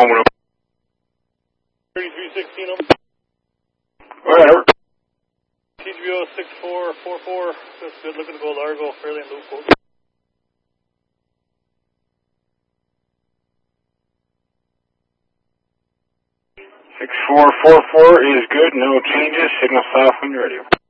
Home 3316. Whatever. TGBO 6444. That's good. Looking to go Largo, Fairlane Loop. 6444 is good. No changes. Signal south when you're ready.